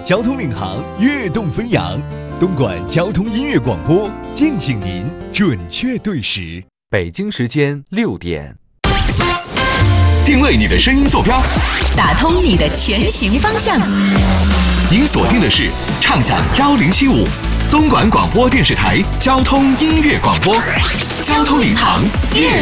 交通领航，跃动飞扬。东莞交通音乐广播，敬请您准确对时。 北京时间6点。 定位你的声音坐标， 打通你的前行方向。 您锁定的是畅享1075东莞广播电视台交通音乐广播，交通领航，跃